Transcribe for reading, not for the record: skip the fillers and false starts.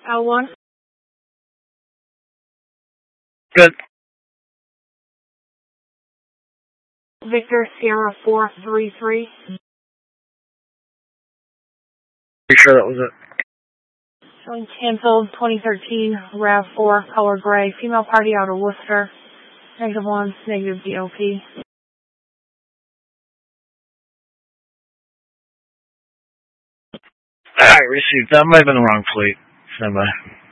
L1. Good. Victor Sierra 433. Pretty sure that was it. Showing canceled 2013 RAV4 color gray. Female party out of Worcester. -1, negative DOP. Alright, received. That might have been the wrong fleet. Stand by.